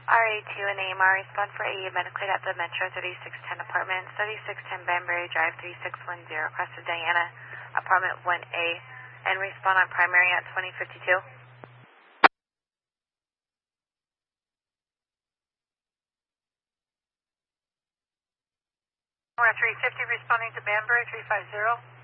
RA2 and AMR, respond for AE Medically at the Metro 3610 apartment, 3610 Banbury Drive 3610, request of Diana, apartment 1A, and respond on primary at 2052. We're at 350 responding to Banbury 350.